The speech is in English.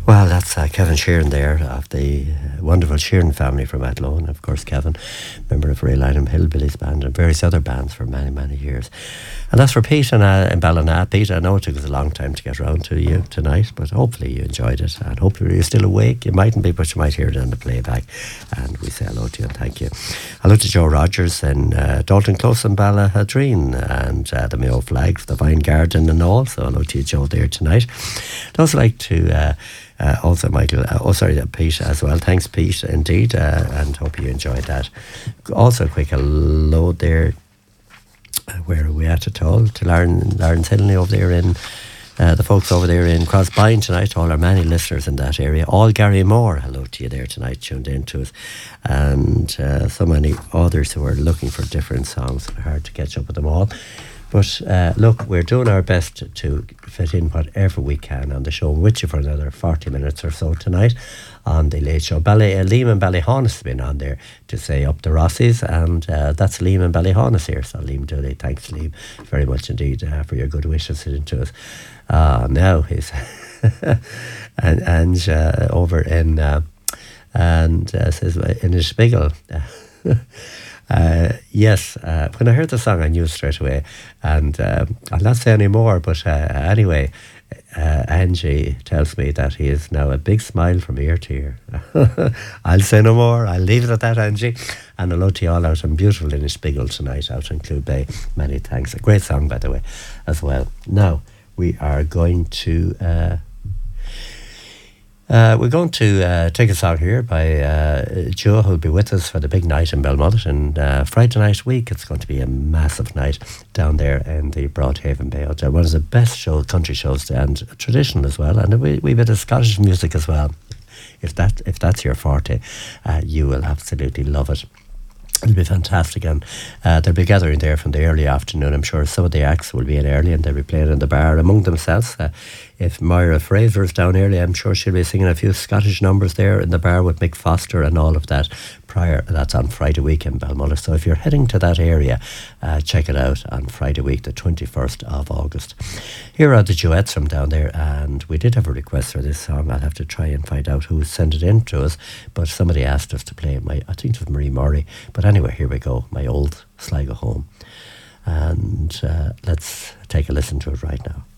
Well, that's Kevin Sheeran there of the wonderful Sheeran family from Athlone. Of course, Kevin, member of Ray Lynham Hillbillies Band and various other bands for many, many years. And that's for Pete in Ballina. Pete, I know it took us a long time to get around to you tonight, but hopefully you enjoyed it and hopefully you're still awake. You mightn't be, but you might hear it on the playback. And we say hello to you and thank you. Hello to Joe Rogers in Dalton Close and Ballahadreen and the Mayo Flag for the Vine Garden and all. So hello to you, Joe, there tonight. I'd also like to... also Michael, Pete as well. Thanks, Pete, indeed, and hope you enjoyed that. Also, a quick hello there. Where are we at all? To Lauren Sidney over there in the folks over there in Crossbine tonight. All our many listeners in that area. All Gary Moore, hello to you there tonight, tuned in to us, and so many others who are looking for different songs. Hard to catch up with them all. But look, we're doing our best to fit in whatever we can on the show with you for another 40 minutes or so tonight on the Late Show. Liam and Ballyhaunis has been on there to say up the Rossies, and that's Liam and Ballyhaunis here. So Liam Dooley, thanks Liam very much indeed for your good wishes to us. Now he's and over in says in his Spiegel. Yes, when I heard the song I knew straight away, and I'll not say any more, but anyway, Angie tells me that he is now a big smile from ear to ear. I'll say no more, I'll leave it at that, Angie, and hello to you all out in beautiful Innisbiggle tonight out in Clew Bay. Many thanks. A great song, by the way, as well. Now we are going to take a song here by Joe, who'll be with us for the big night in Belmullet. And Friday night week, it's going to be a massive night down there in the Broadhaven Bay Hotel. One of the best country shows, and traditional as well. And we bit of Scottish music as well. If that's your forte, you will absolutely love it. It'll be fantastic, and they'll be gathering there from the early afternoon. I'm sure some of the acts will be in early and they'll be playing in the bar among themselves. If Moira Fraser is down early, I'm sure she'll be singing a few Scottish numbers there in the bar with Mick Foster and all of that prior. That's on Friday week in Balmullet. So if you're heading to that area, check it out on Friday week, the 21st of August. Here are the duets from down there, and we did have a request for this song. I'll have to try and find out who sent it in to us, but somebody asked us to play I think it was Marie Murray. But anyway, here we go, My Old Sligo Home. And let's take a listen to it right now.